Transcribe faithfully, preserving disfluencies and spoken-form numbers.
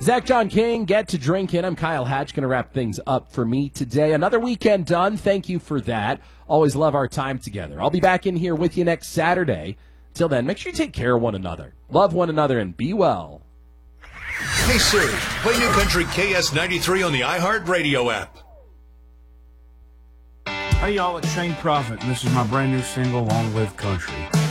Zach John King, get to drinking. I'm Kyle Hatch, going to wrap things up for me today. Another weekend done. Thank you for that. Always love our time together. I'll be back in here with you next Saturday. Till then, make sure you take care of one another. Love one another and be well. Hey Siri, play New Country K S ninety-three on the iHeartRadio app. Hey y'all, it's Shane Prophet, and this is my brand new single, Long Live Country.